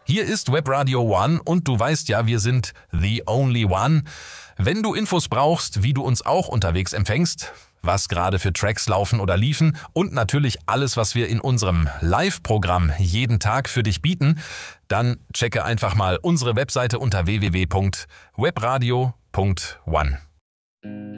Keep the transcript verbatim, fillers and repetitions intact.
Hier ist Webradio One und du weißt ja, wir sind the only one. Wenn du Infos brauchst, wie du uns auch unterwegs empfängst, was gerade für Tracks laufen oder liefen und natürlich alles, was wir in unserem Live-Programm jeden Tag für dich bieten, dann checke einfach mal unsere Webseite unter w w w punkt webradio punkt one.